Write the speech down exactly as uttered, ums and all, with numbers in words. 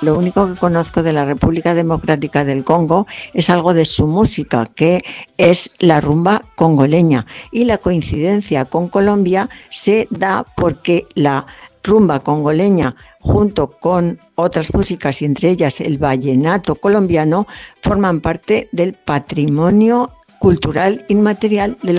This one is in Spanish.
Lo único que conozco de la República Democrática del Congo es algo de su música, que es la rumba congoleña. Y la coincidencia con Colombia se da porque la rumba congoleña, junto con otras músicas y entre ellas el vallenato colombiano, forman parte del patrimonio cultural inmaterial de la